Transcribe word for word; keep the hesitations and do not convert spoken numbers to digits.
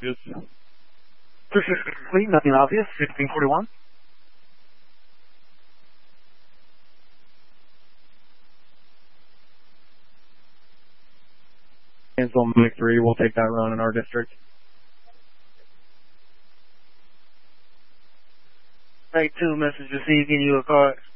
Yes. Pursuit complete, nothing obvious, fifteen forty-one. Cancel Mike three, we'll take that run in our district. Mike two, message received, getting you a card.